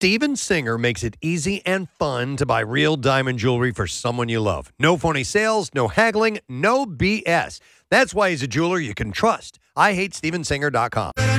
Steven Singer makes it easy and fun to buy real diamond jewelry for someone you love. No phony sales, no haggling, no BS. That's why he's a jeweler you can trust. IHateStevenSinger.com.